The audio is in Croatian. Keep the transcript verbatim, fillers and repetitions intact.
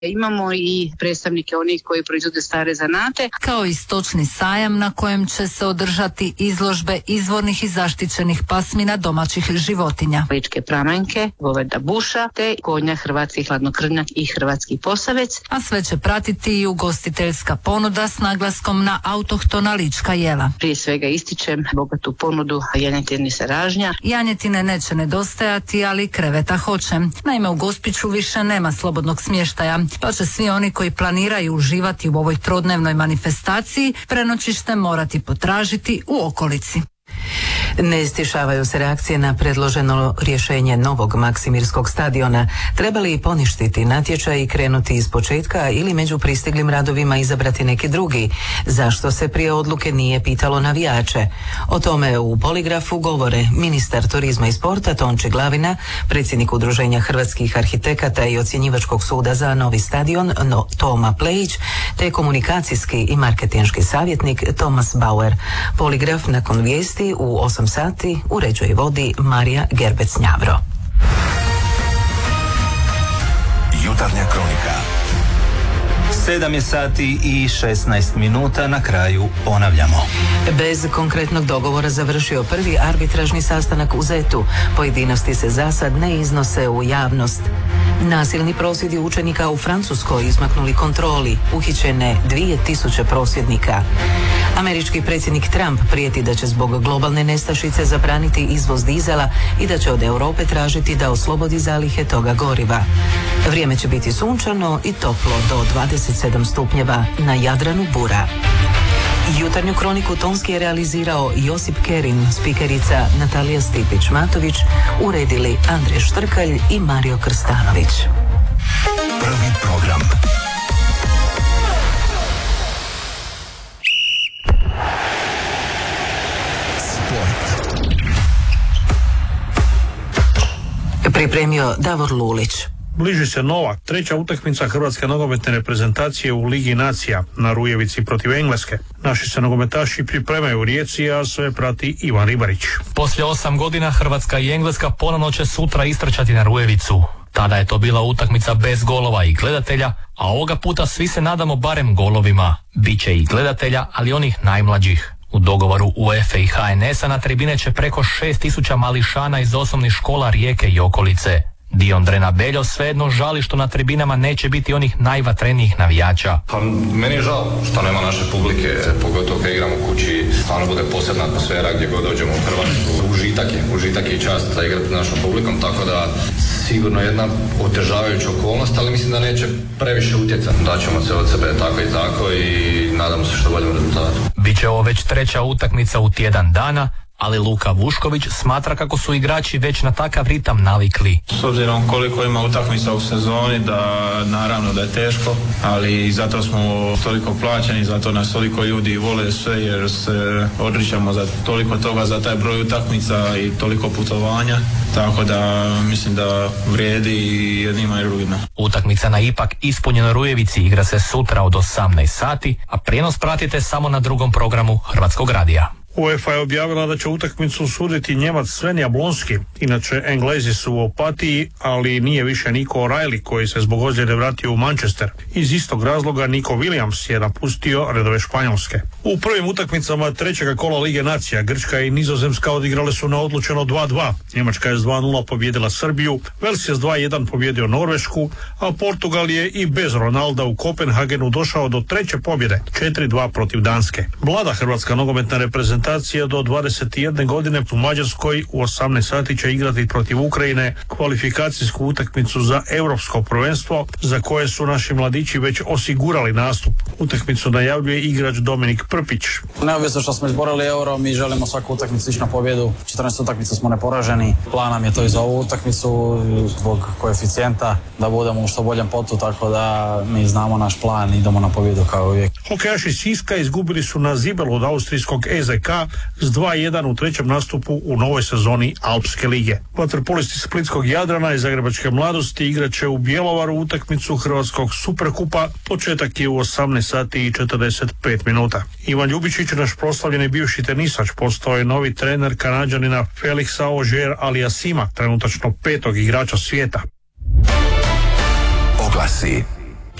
Imamo i predstavnike onih koji proizvode stare zanate. Kao i stočni sajam na kojem će se održati izložbe izvornih i zaštićenih pasmina domaćih životinja. Ličke pramenke, goveda buša, te konja hrvatski hladnokrvnjak i hrvatski posavec. A sve će pratiti i ugostiteljska ponuda s naglaskom na autohtona lička jela. Prije svega ističem bogatu ponudu janjetine sa ražnja. Janjetine neće nedostajati, ali kreveta hoće. Naime, u Gospiću više nema slobodnog smještaja, pa će svi oni koji planiraju uživati u ovoj trodnevnoj manifestaciji prenoćište morati potražiti u okolici. Ne stišavaju se reakcije na predloženo rješenje novog Maksimirskog stadiona. Treba li poništiti natječaj i krenuti iz početka ili među pristiglim radovima izabrati neki drugi? Zašto se prije odluke nije pitalo navijače? O tome u Poligrafu govore ministar turizma i sporta Tonči Glavina, predsjednik Udruženja hrvatskih arhitekata i ocjenjivačkog suda za novi stadion no, Toma Plejić, te komunikacijski i marketinški savjetnik Tomas Bauer. Poligraf nakon vijesti u osam sati uređuje i vodi Marija Gerbec-Njavro. Jutarnja kronika. Sedam je sati i šesnaest minuta, na kraju ponavljamo. Bez konkretnog dogovora završio prvi arbitražni sastanak u Zetu. Pojedinosti se za sad ne iznose u javnost. Nasilni prosvjedi učenika u Francuskoj izmaknuli kontroli, uhićene dvije tisuće prosvjednika. Američki predsjednik Trump prijeti da će zbog globalne nestašice zabraniti izvoz dizela i da će od Europe tražiti da oslobodi zalihe toga goriva. Vrijeme će biti sunčano i toplo do dvadeset sedam stupnjeva, na Jadranu bura. Jutarnju kroniku tonski je realizirao Josip Kerin, spikerica Natalija Stipić-Matović, uredili Andrej Štrkalj i Mario Krstanović. Prvi program. Sport. Pripremio Davor Lulić. Bliži se nova, treća utakmica hrvatske nogometne reprezentacije u Ligi nacija na Rujevici protiv Engleske. Naši se nogometaši pripremaju u Rijeci, a sve prati Ivan Ribarić. Poslije osam godina Hrvatska i Engleska ponovno će sutra istrčati na Rujevicu. Tada je to bila utakmica bez golova i gledatelja, a ovoga puta svi se nadamo barem golovima. Biće i gledatelja, ali onih najmlađih. U dogovoru UEFA i H N S-a na tribine će preko šest tisuća mališana iz osnovnih škola Rijeke i okolice. Dion Drena Beljo svejedno žali što na tribinama neće biti onih najvatrenijih navijača. Pa meni je žao što nema naše publike, pogotovo kad igramo u kući, stvarno bude posebna atmosfera gdje god dođemo u Hrvatsku. Užitak je, užitak je i čast za igrati našom publikom, tako da sigurno jedna otežavajuća okolnost, ali mislim da neće previše utjecati. Daćemo se od sebe tako i tako i nadamo se što boljem rezultatu. Biće ovo već treća utakmica u tjedan dana, ali Luka Vušković smatra kako su igrači već na takav ritam navikli. S obzirom koliko ima utakmica u sezoni, da naravno da je teško, ali zato smo toliko plaćeni, zato nas toliko ljudi vole sve, jer se odričamo za toliko toga, za taj broj utakmica i toliko putovanja, tako da mislim da vrijedi i jednima i drugima. Utakmica na ipak ispunjenoj Rujevici igra se sutra od osamnaest sati, a prijenos pratite samo na drugom programu Hrvatskog radija. UEFA je objavila da će utakmicu suditi Njemac Sven Jablonski. Inače, Englezi su u Opatiji, ali nije više Nico O'Reilly koji se zbog ozljede vratio u Manchester. Iz istog razloga Nico Williams je napustio redove Španjolske. U prvim utakmicama trećega kola Lige nacija Grčka i Nizozemska odigrale su na odlučeno dva dva. Njemačka je s dva nula pobjedila Srbiju, Vels je s dva jedan pobjedio Norvešku, a Portugal je i bez Ronalda u Kopenhagenu došao do treće pobjede, četiri dva protiv Danske. Mlada hrvatska nogometna reprezentacija do dvadeset jedne godine u Mađarskoj u osamnaest sati će igrati protiv Ukrajine kvalifikacijsku utakmicu za europsko prvenstvo, za koje su naši mladići već osigurali nastup. Utakmicu najavljuje igrač Dominik Prpić. Neovisno što smo izborili euro, mi želimo svaku utakmicu ići na pobjedu. četrnaest utakmica smo neporaženi. Plan nam je to i za ovu utakmicu zbog koeficijenta da budemo u što boljem potu, tako da mi znamo naš plan i idemo na pobjedu kao uvijek. Hokejaši Siska izgubili su na Zibelu od austrijskog E Z K s dva jedan u trećem nastupu u novoj sezoni Alpske lige. Vaterpolisti Splitskog Jadrana i Zagrebačke mladosti igraće u Bjelovaru utakmicu Hrvatskog superkupa. Početak je u osamnaest sati i četrdeset pet minuta. Ivan Ljubičić, naš proslavljeni bivši tenisač, postao je novi trener Kanađanina Felixa Auger-Aliassima, trenutačno petog igrača svijeta. Oglasi.